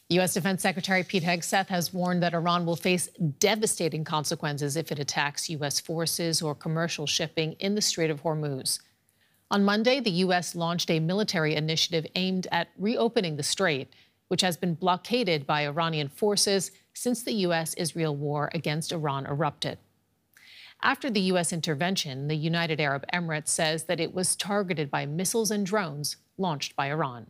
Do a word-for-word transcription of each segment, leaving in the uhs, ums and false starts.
U S Defense Secretary Pete Hegseth has warned that Iran will face devastating consequences if it attacks U S forces or commercial shipping in the Strait of Hormuz. On Monday, the U S launched a military initiative aimed at reopening the strait, which has been blockaded by Iranian forces since the U S Israel war against Iran erupted. After the U S intervention, the United Arab Emirates says that it was targeted by missiles and drones launched by Iran.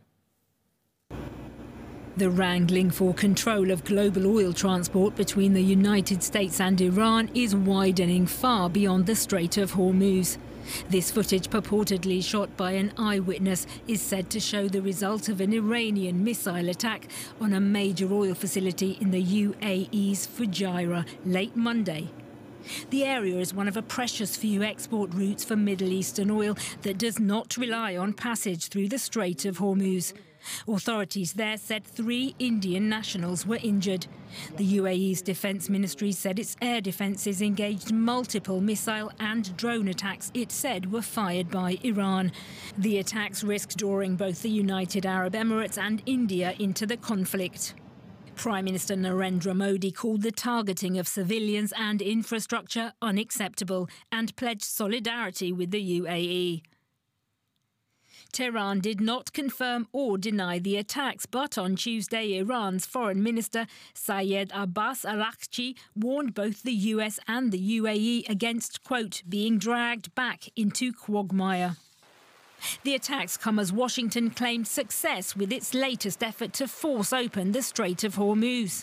The wrangling for control of global oil transport between the United States and Iran is widening far beyond the Strait of Hormuz. This footage, purportedly shot by an eyewitness, is said to show the result of an Iranian missile attack on a major oil facility in the U A E's Fujairah late Monday. The area is one of a precious few export routes for Middle Eastern oil that does not rely on passage through the Strait of Hormuz. Authorities there said three Indian nationals were injured. The U A E's defence ministry said its air defences engaged multiple missile and drone attacks it said were fired by Iran. The attacks risked drawing both the United Arab Emirates and India into the conflict. Prime Minister Narendra Modi called the targeting of civilians and infrastructure unacceptable and pledged solidarity with the U A E. Tehran did not confirm or deny the attacks, but on Tuesday, Iran's Foreign Minister Sayed Abbas Araghchi warned both the U S and the U A E against, quote, being dragged back into quagmire. The attacks come as Washington claimed success with its latest effort to force open the Strait of Hormuz.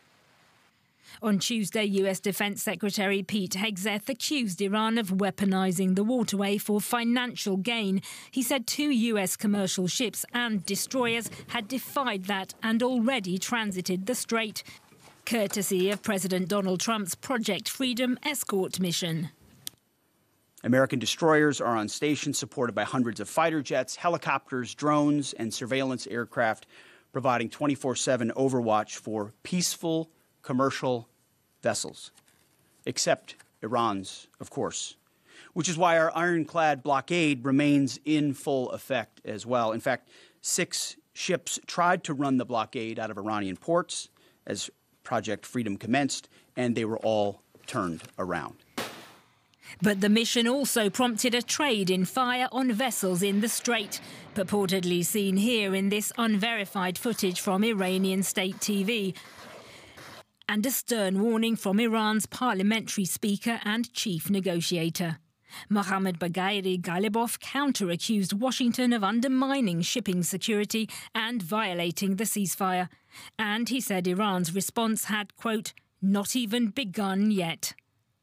On Tuesday, U S Defense Secretary Pete Hegseth accused Iran of weaponizing the waterway for financial gain. He said two U S commercial ships and destroyers had defied that and already transited the strait, courtesy of President Donald Trump's Project Freedom escort mission. American destroyers are on station, supported by hundreds of fighter jets, helicopters, drones, and surveillance aircraft, providing twenty-four seven overwatch for peaceful commercial vessels, except Iran's, of course, which is why our ironclad blockade remains in full effect as well. In fact, six ships tried to run the blockade out of Iranian ports as Project Freedom commenced, and they were all turned around. But the mission also prompted a trade in fire on vessels in the strait, purportedly seen here in this unverified footage from Iranian state T V. And a stern warning from Iran's parliamentary speaker and chief negotiator. Mohammad Baghaeri Ghalibaf counter-accused Washington of undermining shipping security and violating the ceasefire. And he said Iran's response had, quote, not even begun yet.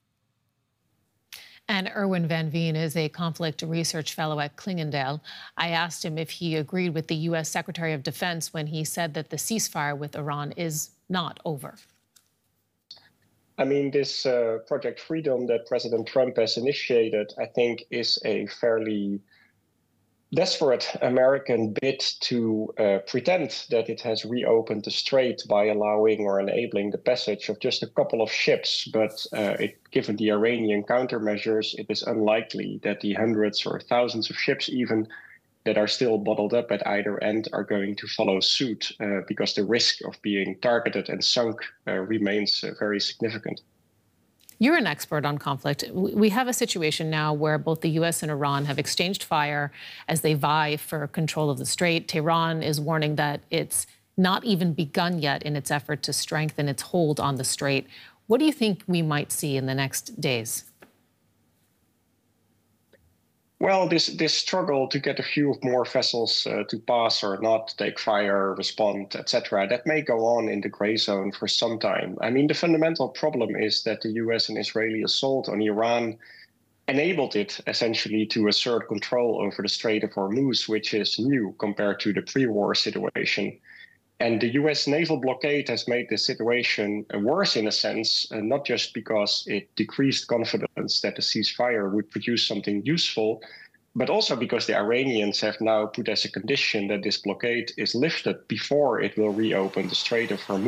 And Erwin Van Veen is a conflict research fellow at Klingendale. I asked him if he agreed with the U S Secretary of Defense when he said that the ceasefire with Iran is not over. I mean, this uh, Project Freedom that President Trump has initiated, I think, is a fairly desperate American bid to uh, pretend that it has reopened the strait by allowing or enabling the passage of just a couple of ships. But uh, it, given the Iranian countermeasures, it is unlikely that the hundreds or thousands of ships even that are still bottled up at either end are going to follow suit, uh, because the risk of being targeted and sunk uh, remains uh, very significant. You're an expert on conflict. We have a situation now where both the U S and Iran have exchanged fire as they vie for control of the strait. Tehran is warning that it's not even begun yet in its effort to strengthen its hold on the strait. What do you think we might see in the next days? Well, this, this struggle to get a few more vessels uh, to pass or not, take fire, respond, et cetera, that may go on in the gray zone for some time. I mean, the fundamental problem is that the U S and Israeli assault on Iran enabled it essentially to assert control over the Strait of Hormuz, which is new compared to the pre-war situation. And the U S naval blockade has made the situation worse in a sense, uh, not just because it decreased confidence that the ceasefire would produce something useful, but also because the Iranians have now put as a condition that this blockade is lifted before it will reopen the Strait of Hormuz.